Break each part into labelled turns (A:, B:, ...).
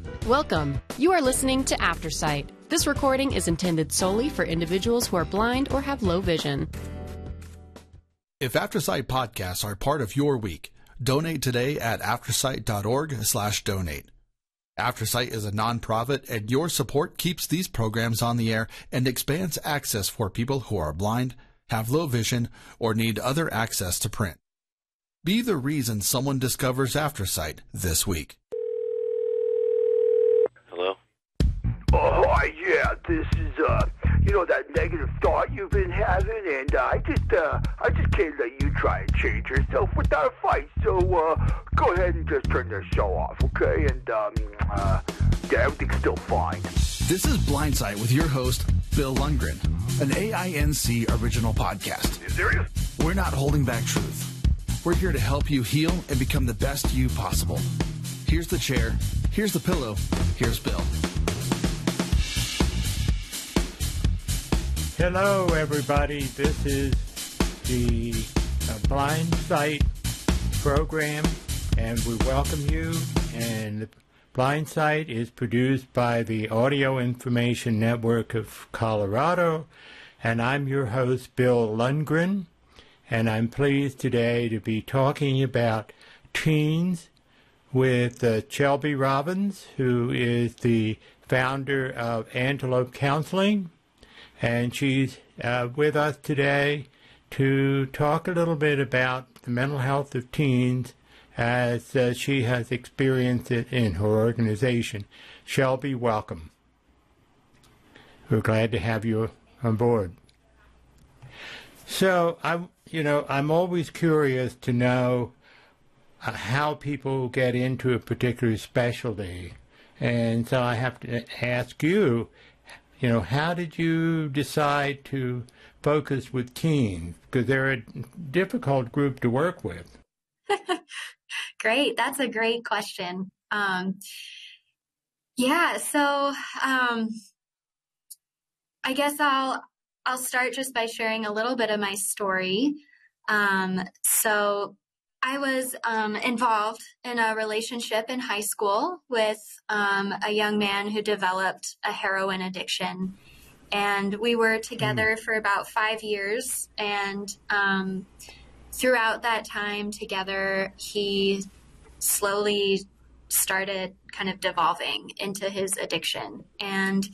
A: Welcome. You are listening to Aftersight. This recording is intended solely for individuals who are blind or have low vision.
B: If Aftersight podcasts are part of your week, donate today at aftersight.org/donate. Aftersight is a nonprofit, and your support keeps these programs on the air and expands access for people who are blind, have low vision, or need other access to print. Be the reason someone discovers Aftersight this week.
C: Hello?
D: Oh, yeah, this is, that negative thought you've been having, and I just can't let you try and change yourself without a fight, so, go ahead and just turn the show off, okay? And, everything's still fine.
B: This is Blindsight with your host, Bill Lundgren, an AINC original podcast.
D: You serious?
B: We're not holding back truth. We're here to help you heal and become the best you possible. Here's the chair, here's the pillow, here's Bill.
E: Hello, everybody. This is the Blindsight program, and we welcome you. And the Blindsight is produced by the Audio Information Network of Colorado, and I'm your host, Bill Lundgren, and I'm pleased today to be talking about teens with Shelby Robbins, who is the founder of Antelope Counseling. And she's with us today to talk a little bit about the mental health of teens as she has experienced it in her organization. Shelby, welcome. We're glad to have you on board. So, I'm always curious to know how people get into a particular specialty. And so I have to ask you, how did you decide to focus with teens? Because they're a difficult group to work with.
F: Great. That's a great question. I guess I'll start just by sharing a little bit of my story. So I was involved in a relationship in high school with a young man who developed a heroin addiction. And we were together for about 5 years. And throughout that time together, he slowly started kind of devolving into his addiction. And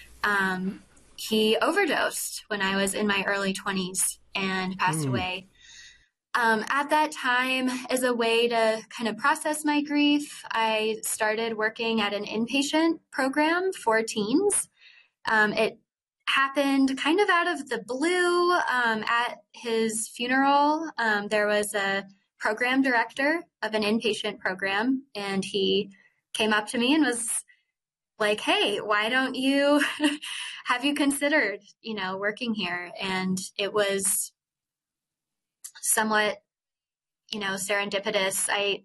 F: he overdosed when I was in my early 20s and passed away. At that time, as a way to kind of process my grief, I started working at an inpatient program for teens. It happened kind of out of the blue. At his funeral, there was a program director of an inpatient program, and he came up to me and was like, "Hey, why don't you, have you considered, working here?" And it was somewhat, serendipitous. I,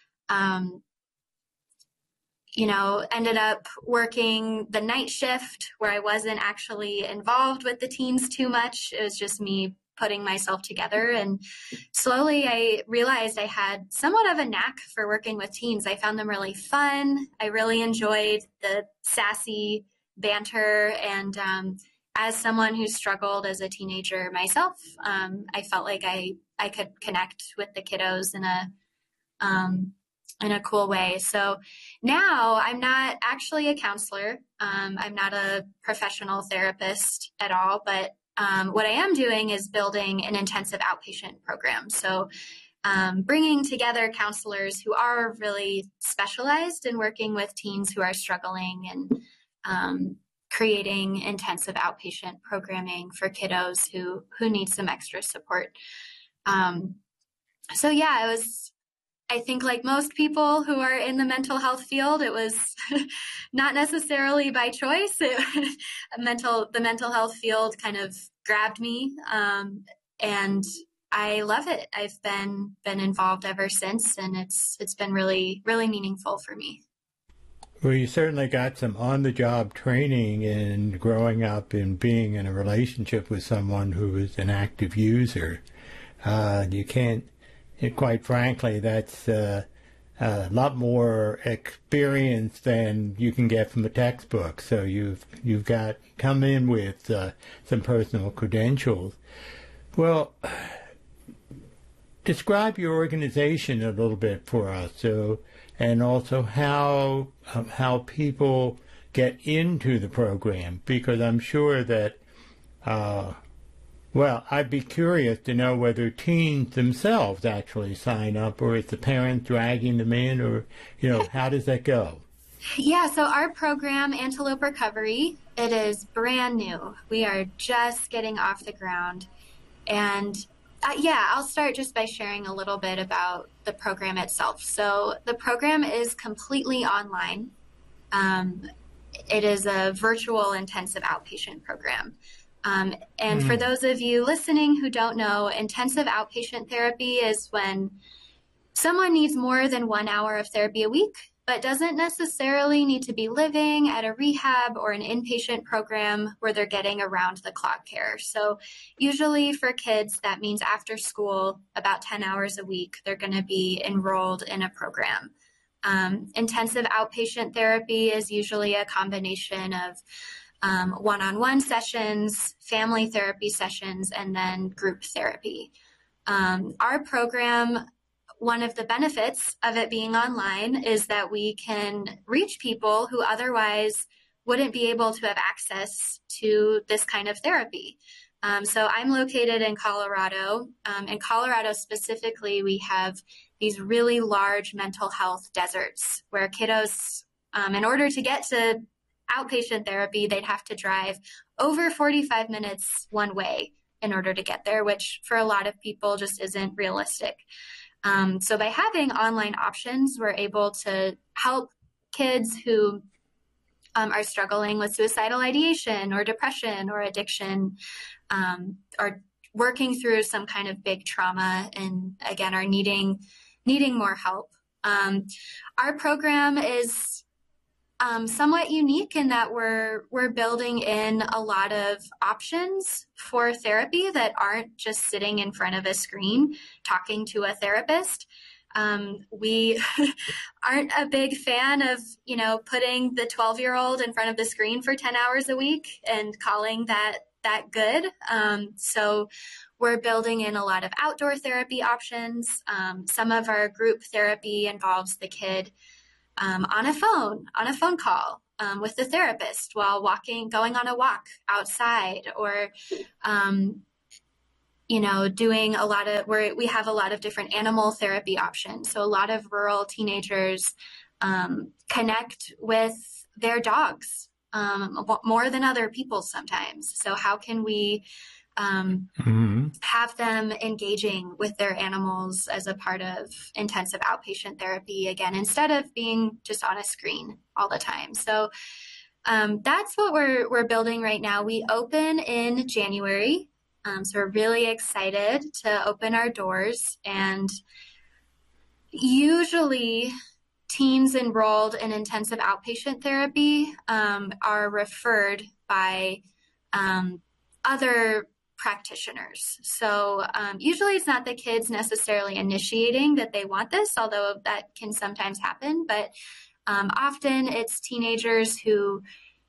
F: ended up working the night shift where I wasn't actually involved with the teens too much. It was just me putting myself together. And slowly I realized I had somewhat of a knack for working with teens. I found them really fun. I really enjoyed the sassy banter. And as someone who struggled as a teenager myself, I felt like I could connect with the kiddos in a cool way. So now I'm not actually a counselor. I'm not a professional therapist at all, but what I am doing is building an intensive outpatient program. So bringing together counselors who are really specialized in working with teens who are struggling and creating intensive outpatient programming for kiddos who need some extra support. I think like most people who are in the mental health field, it was not necessarily by choice. The mental health field kind of grabbed me, and I love it. I've been involved ever since, and it's been really, really meaningful for me.
E: Well, you certainly got some on-the-job training in growing up and being in a relationship with someone who is an active user. You can't, quite frankly, that's a lot more experience than you can get from a textbook. So you've got come in with some personal credentials. Well, describe your organization a little bit for us. So, and also how people get into the program, because I'm sure that. Well, I'd be curious to know whether teens themselves actually sign up, or is the parent dragging them in, or, how does that go?
F: Yeah, so our program, Antelope Recovery, it is brand new. We are just getting off the ground. And I'll start just by sharing a little bit about the program itself. So the program is completely online. It is a virtual intensive outpatient program. For those of you listening who don't know, intensive outpatient therapy is when someone needs more than 1 hour of therapy a week, but doesn't necessarily need to be living at a rehab or an inpatient program where they're getting around-the-clock care. So usually for kids, that means after school, about 10 hours a week, they're going to be enrolled in a program. Intensive outpatient therapy is usually a combination of one-on-one sessions, family therapy sessions, and then group therapy. Our program, one of the benefits of it being online is that we can reach people who otherwise wouldn't be able to have access to this kind of therapy. So I'm located in Colorado. In Colorado specifically, we have these really large mental health deserts where kiddos, in order to get to outpatient therapy, they'd have to drive over 45 minutes one way in order to get there, which for a lot of people just isn't realistic. So by having online options, we're able to help kids who are struggling with suicidal ideation or depression or addiction, are working through some kind of big trauma and, again, are needing more help. Our program is somewhat unique in that we're building in a lot of options for therapy that aren't just sitting in front of a screen talking to a therapist. We aren't a big fan of, putting the 12-year-old in front of the screen for 10 hours a week and calling that good. So we're building in a lot of outdoor therapy options. Some of our group therapy involves the kid on a phone call with the therapist while going on a walk outside, or, doing we have a lot of different animal therapy options. So a lot of rural teenagers connect with their dogs more than other people sometimes. So how can we have them engaging with their animals as a part of intensive outpatient therapy, again, instead of being just on a screen all the time. So that's what we're building right now. We open in January. So we're really excited to open our doors, and usually teens enrolled in intensive outpatient therapy are referred by other practitioners. So usually it's not the kids necessarily initiating that they want this, although that can sometimes happen, but often it's teenagers who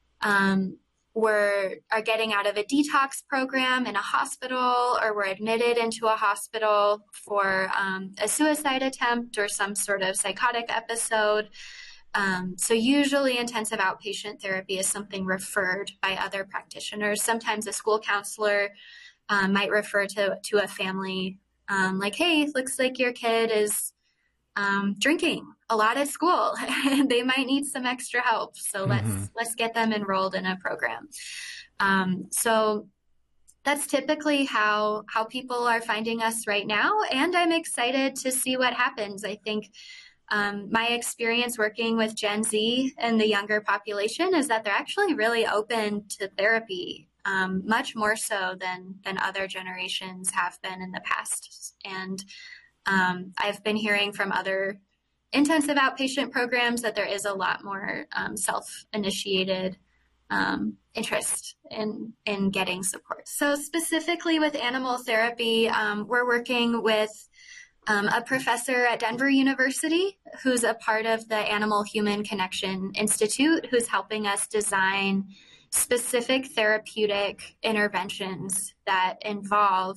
F: are getting out of a detox program in a hospital, or were admitted into a hospital for a suicide attempt or some sort of psychotic episode. So usually intensive outpatient therapy is something referred by other practitioners. Sometimes a school counselor might refer to a family like, hey, looks like your kid is drinking a lot at school and they might need some extra help. So let's get them enrolled in a program. So that's typically how people are finding us right now. And I'm excited to see what happens. I think my experience working with Gen Z and the younger population is that they're actually really open to therapy, much more so than other generations have been in the past. And I've been hearing from other intensive outpatient programs that there is a lot more self-initiated interest in getting support. So specifically with animal therapy, we're working with a professor at Denver University who's a part of the Animal-Human Connection Institute, who's helping us design specific therapeutic interventions that involve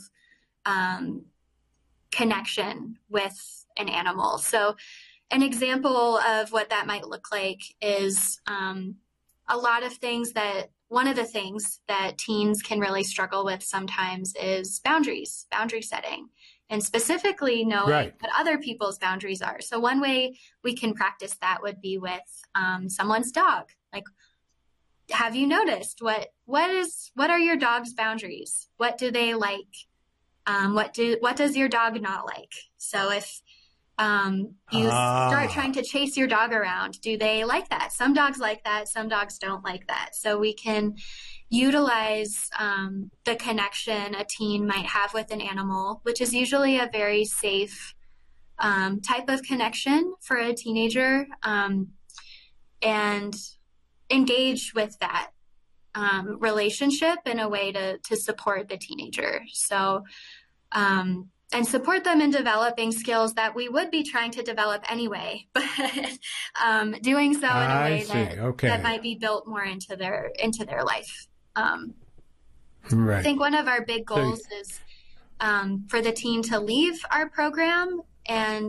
F: connection with an animal. So an example of what that might look like is a lot of things that one of the things that teens can really struggle with sometimes is boundary setting, and specifically knowing what other people's boundaries are. So one way we can practice that would be with someone's dog. Like, have you noticed what are your dog's boundaries? What do they like? What does your dog not like? So if you start trying to chase your dog around, do they like that? Some dogs like that. Some dogs don't like that. So we can utilize the connection a teen might have with an animal, which is usually a very safe type of connection for a teenager, and engage with that relationship in a way to support the teenager. So, and support them in developing skills that we would be trying to develop anyway, but doing so in a way that might be built more into their life.
E: Right.
F: I think one of our big goals is for the teen to leave our program and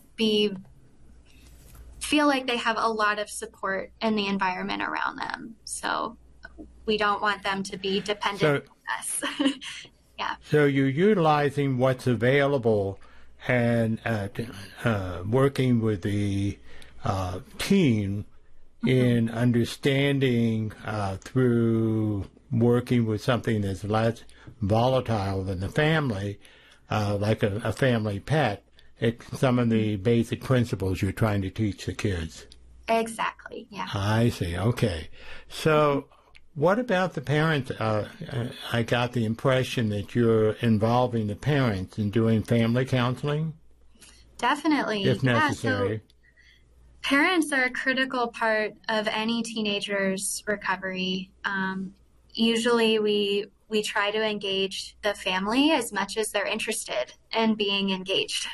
F: feel like they have a lot of support in the environment around them. So we don't want them to be dependent on us. Yeah.
E: So you're utilizing what's available and working with the teen in understanding through working with something that's less volatile than the family, like a family pet. It's some of the basic principles you're trying to teach the kids.
F: Exactly, yeah.
E: I see, okay. So what about the parents? I got the impression that you're involving the parents in doing family counseling?
F: Definitely.
E: If necessary.
F: Yeah, so parents are a critical part of any teenager's recovery. Usually we try to engage the family as much as they're interested in being engaged.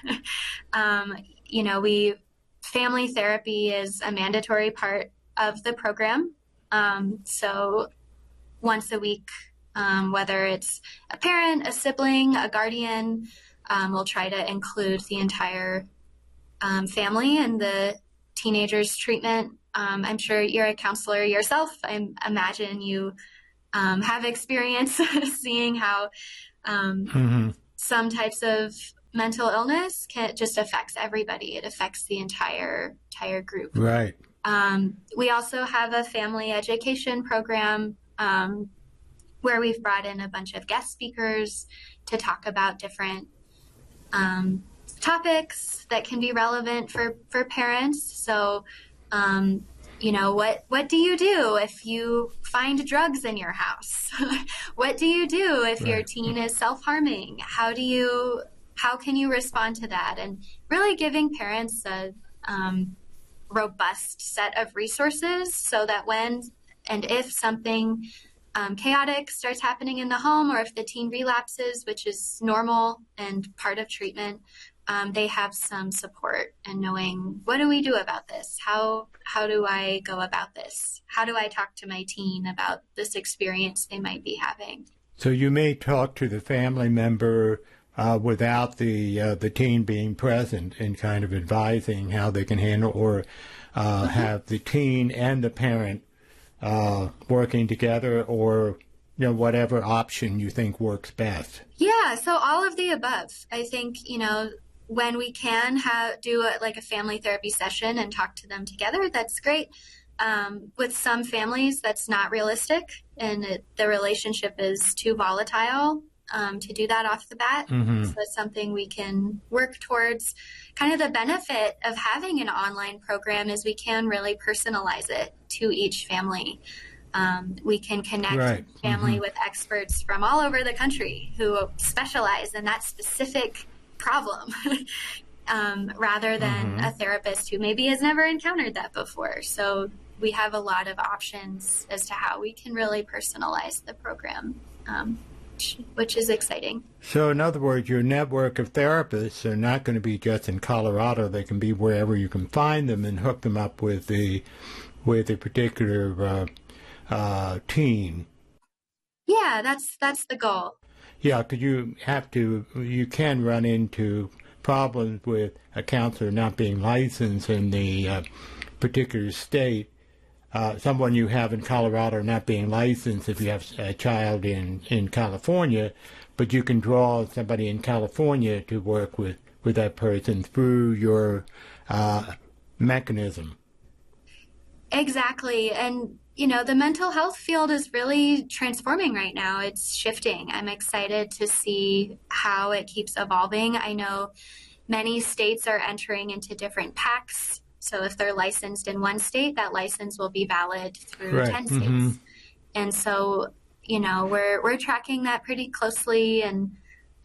F: Family therapy is a mandatory part of the program. So once a week, whether it's a parent, a sibling, a guardian, we'll try to include the entire family in the teenager's treatment. I'm sure you're a counselor yourself. I imagine you have experience seeing how some types of mental illness just affects everybody. It affects the entire group.
E: Right.
F: We also have a family education program where we've brought in a bunch of guest speakers to talk about different topics that can be relevant for parents. So, what do you do if you find drugs in your house? What do you do if your teen is self-harming? How can you respond to that? And really giving parents a robust set of resources so that when and if something chaotic starts happening in the home, or if the teen relapses, which is normal and part of treatment, they have some support and knowing, what do we do about this? How do I go about this? How do I talk to my teen about this experience they might be having?
E: So you may talk to the family member without the teen being present and kind of advising how they can handle, or have the teen and the parent working together, or whatever option you think works best.
F: Yeah, so all of the above. I think when we can do a family therapy session and talk to them together, that's great. With some families, that's not realistic, and the relationship is too volatile to do that off the bat. Mm-hmm. So it's something we can work towards. Kind of the benefit of having an online program is we can really personalize it to each family. We can connect family with experts from all over the country who specialize in that specific problem, rather than a therapist who maybe has never encountered that before. So we have a lot of options as to how we can really personalize the program which is exciting.
E: So, in other words, your network of therapists are not going to be just in Colorado. They can be wherever you can find them and hook them up with a particular teen.
F: Yeah, that's the goal.
E: Yeah, because you can run into problems with a counselor not being licensed in the particular state. Someone you have in Colorado not being licensed if you have a child in California, but you can draw somebody in California to work with that person through your mechanism.
F: Exactly. And, the mental health field is really transforming right now. It's shifting. I'm excited to see how it keeps evolving. I know many states are entering into different pacts. So if they're licensed in one state, that license will be valid through 10 states. Mm-hmm. And so, we're tracking that pretty closely and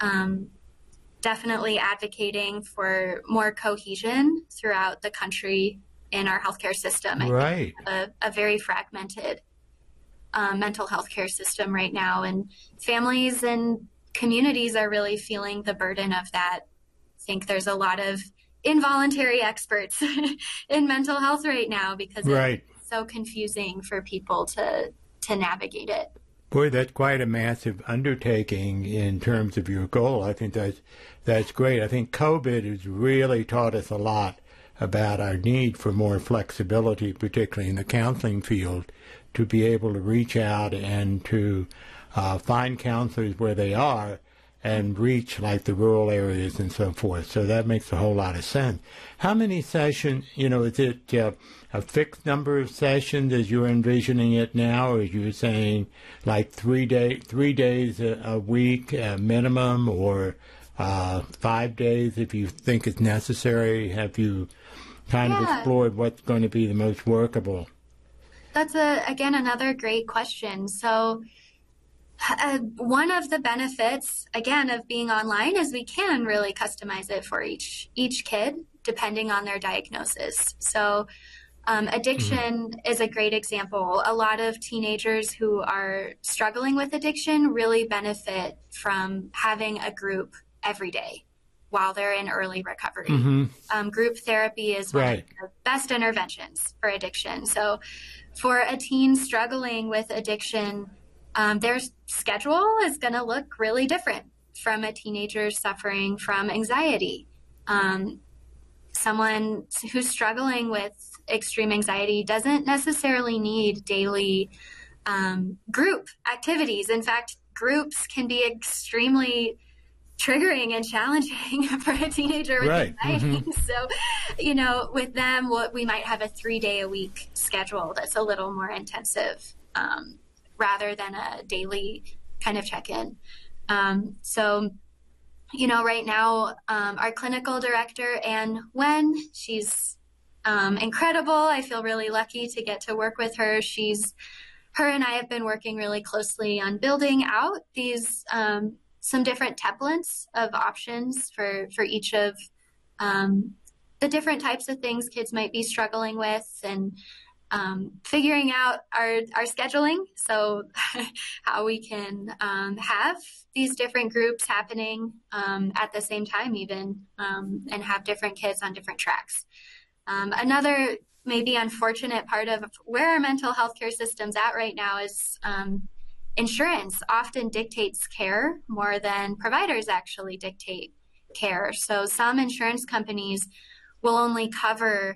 F: definitely advocating for more cohesion throughout the country in our healthcare system.
E: Right.
F: I think a very fragmented mental health care system right now, and families and communities are really feeling the burden of that. I think there's a lot of involuntary experts in mental health right now because it's so confusing for people to navigate it.
E: Boy, that's quite a massive undertaking in terms of your goal. I think that's great. I think COVID has really taught us a lot about our need for more flexibility, particularly in the counseling field, to be able to reach out and to find counselors where they are and reach like the rural areas and so forth. So that makes a whole lot of sense. How many sessions, is it a fixed number of sessions as you're envisioning it now, or are you saying like 3 days a week minimum, or 5 days if you think it's necessary? Have you kind of explored what's going to be the most workable?
F: That's, again, another great question. So one of the benefits, again, of being online is we can really customize it for each kid, depending on their diagnosis. So addiction is a great example. A lot of teenagers who are struggling with addiction really benefit from having a group every day while they're in early recovery. Group therapy is one of the best interventions for addiction. So for a teen struggling with addiction, their schedule is going to look really different from a teenager suffering from anxiety. Someone who's struggling with extreme anxiety doesn't necessarily need daily group activities. In fact, groups can be extremely triggering and challenging for a teenager with anxiety. So, with them, we might have a 3-day-a-week schedule that's a little more intensive rather than a daily kind of check-in. So, right now, our clinical director, Anne Wen, she's incredible. I feel really lucky to get to work with her. Her and I have been working really closely on building out these some different templates of options for each of the different types of things kids might be struggling with, and figuring out our scheduling. So how we can have these different groups happening at the same time even, and have different kids on different tracks. Another maybe unfortunate part of where our mental health care system's at right now is insurance often dictates care more than providers actually dictate care. So some insurance companies will only cover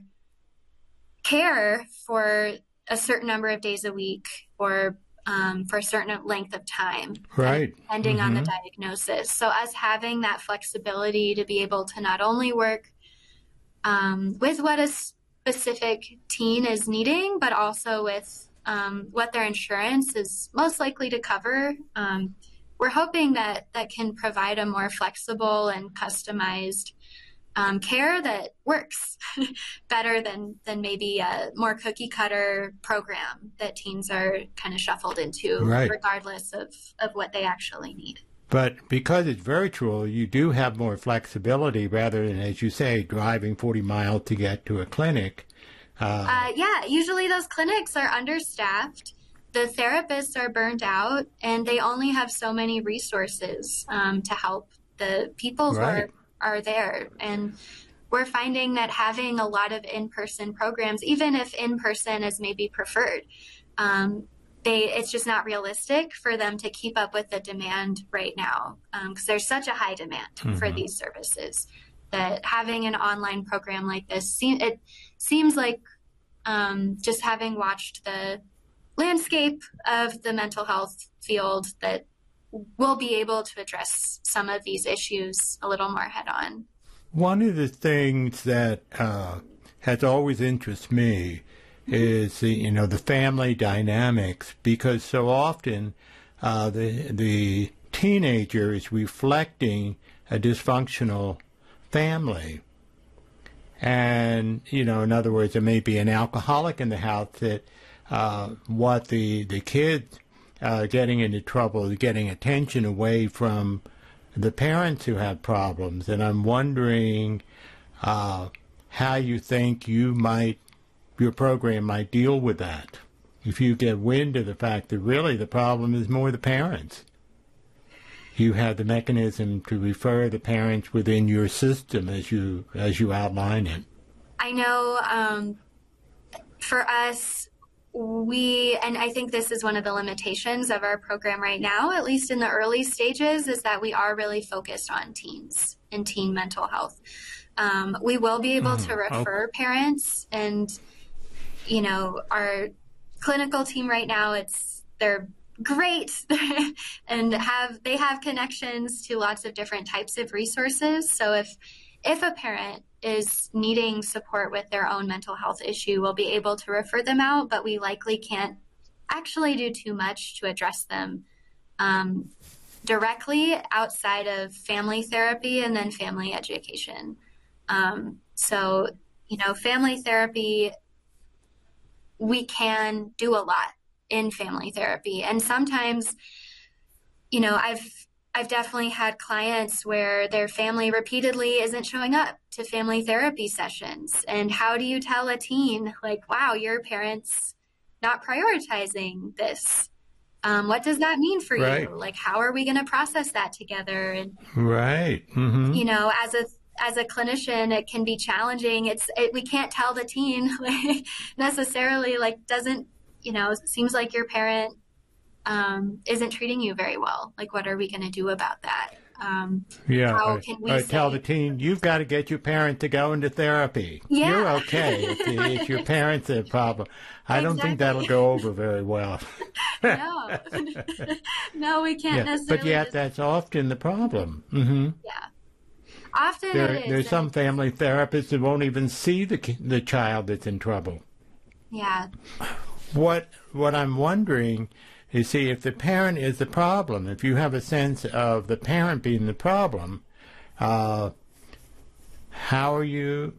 F: care for a certain number of days a week, or for a certain length of time, depending on the diagnosis. So us having that flexibility to be able to not only work with what a specific teen is needing, but also with what their insurance is most likely to cover. We're hoping that can provide a more flexible and customized care that works better than maybe a more cookie cutter program that teens are kind of shuffled into, regardless of what they actually need.
E: But because it's virtual, you do have more flexibility rather than, as you say, driving 40 miles to get to a clinic.
F: Yeah, usually those clinics are understaffed. the therapists are burnt out and they only have so many resources to help the people who are there. And we're finding that having a lot of in-person programs, even if in-person is maybe preferred, it's just not realistic for them to keep up with the demand right now, because there's such a high demand for these services that having an online program like this, it seems like just having watched the landscape of the mental health field, that we'll be able to address some of these issues a little more head on.
E: One of the things that has always interested me is the family dynamics, because so often the teenager is reflecting a dysfunctional family. And, in other words, there may be an alcoholic in the house that what the kids getting into trouble is getting attention away from the parents who have problems. And I'm wondering how you think your program might deal with that, if you get wind of the fact that really the problem is more the parents. You have the mechanism to refer the parents within your system as you outline it.
F: I know for us, and I think this is one of the limitations of our program right now, at least in the early stages, is that we are really focused on teens and teen mental health. We will be able to refer parents, and our clinical team right now, they're great and they have connections to lots of different types of resources. So if a parent is needing support with their own mental health issue, we'll be able to refer them out, but we likely can't actually do too much to address them directly outside of family therapy and then family education. So, family therapy, we can do a lot in family therapy. And sometimes, I've definitely had clients where their family repeatedly isn't showing up to family therapy sessions. And how do you tell a teen, like, wow, your parents not prioritizing this? What does that mean for you? Like, how are we going to process that together? And, as a clinician, it can be challenging. We can't tell the teen necessarily, seems like your parent isn't treating you very well. Like, what are we going to do about that? How can we
E: tell the teen, you've got to get your parent to go into therapy.
F: Yeah.
E: You're okay. It's your parents that have a problem. I don't think that'll go over very well.
F: No. No, we can't necessarily.
E: But yet that's often the problem.
F: Yeah. Often it is.
E: There's some family therapists that won't even see the child that's in trouble.
F: Yeah.
E: What I'm wondering is, see, if the parent is the problem, if you have a sense of the parent being the problem, how are you,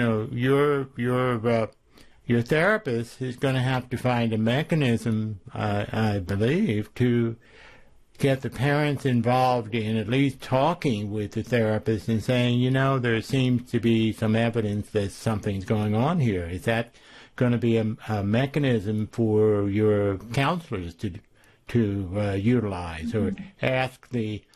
E: your therapist is going to have to find a mechanism, I believe, to get the parents involved in at least talking with the therapist and saying, there seems to be some evidence that something's going on here. Is that going to be a mechanism for your counselors to utilize, or ask the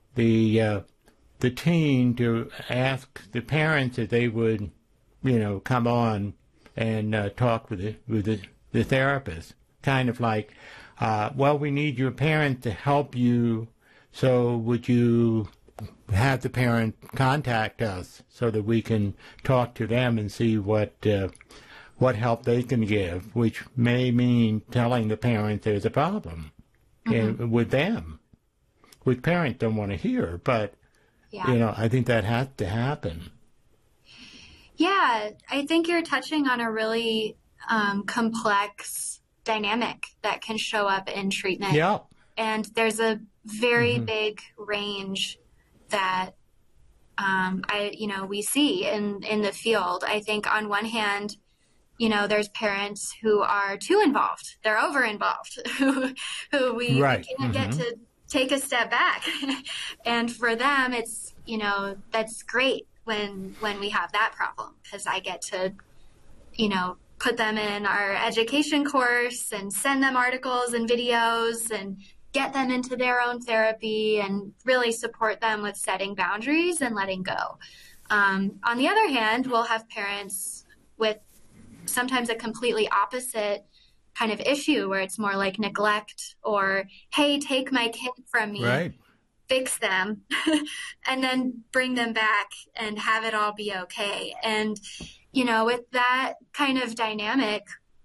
E: teen to ask the parents if they would, come on and talk with the therapist, kind of like, we need your parent to help you, so would you have the parent contact us so that we can talk to them and see what help they can give, which may mean telling the parent there's a problem with them, which parents don't want to hear, but, I think that has to happen.
F: Yeah, I think you're touching on a really complex dynamic that can show up in treatment.
E: Yeah.
F: And there's a very big range that we see in the field. I think on one hand, there's parents who are too involved. They're over involved, who we can't get to take a step back. And for them, it's, that's great when we have that problem, because I get to, put them in our education course and send them articles and videos and get them into their own therapy and really support them with setting boundaries and letting go. On the other hand, we'll have parents with sometimes a completely opposite kind of issue where it's more like neglect or, hey, take my kid from me,
E: Right.
F: fix them, and then bring them back and have it all be okay. And, with that kind of dynamic,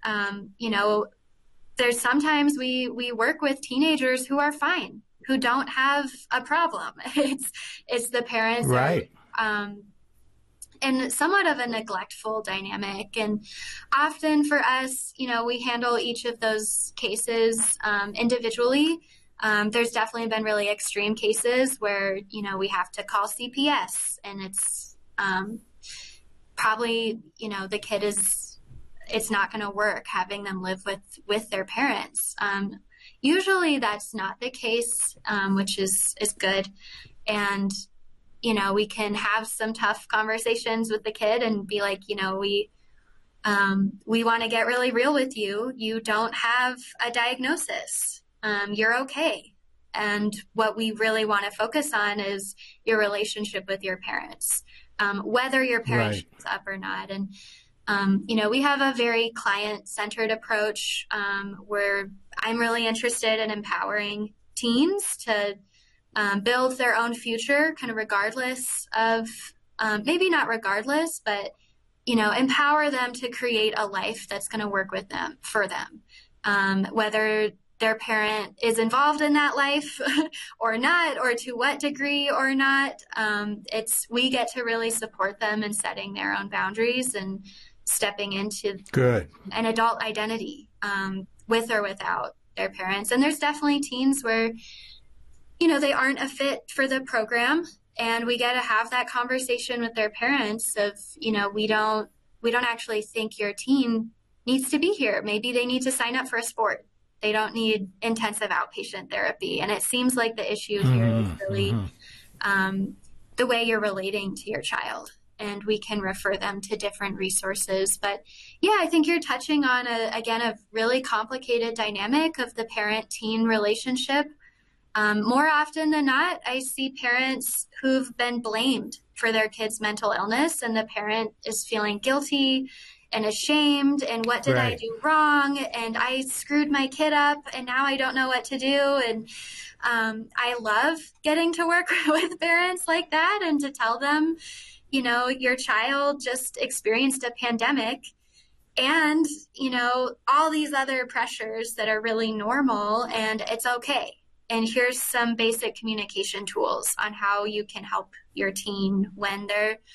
F: there's sometimes we work with teenagers who are fine, who don't have a problem. It's the parents
E: Right.
F: and somewhat of a neglectful dynamic. And often for us, we handle each of those cases individually. There's definitely been really extreme cases where, we have to call CPS, and it's probably, the kid it's not going to work having them live with their parents. Usually that's not the case, which is good. And, we can have some tough conversations with the kid and be like, we want to get really real with you. You don't have a diagnosis. You're okay. And what we really want to focus on is your relationship with your parents, whether your parent
E: Right.
F: shows up or not. And, we have a very client-centered approach where I'm really interested in empowering teens to build their own future, kind of regardless of, maybe not regardless, but, empower them to create a life that's going to work with them, for them, whether their parent is involved in that life or not, or to what degree or not. We get to really support them in setting their own boundaries and stepping into
E: Good.
F: an adult identity with or without their parents. And there's definitely teens where, they aren't a fit for the program, and we get to have that conversation with their parents of, we don't actually think your teen needs to be here. Maybe they need to sign up for a sport. They don't need intensive outpatient therapy. And it seems like the issue here is really the way you're relating to your child. And we can refer them to different resources. But yeah, I think you're touching on, a really complicated dynamic of the parent-teen relationship. More often than not, I see parents who've been blamed for their kid's mental illness, and the parent is feeling guilty and ashamed, and what did I
E: Right.
F: do wrong? And I screwed my kid up, and now I don't know what to do. And I love getting to work with parents like that and to tell them, your child just experienced a pandemic and, all these other pressures that are really normal, and it's okay. And here's some basic communication tools on how you can help your teen when they're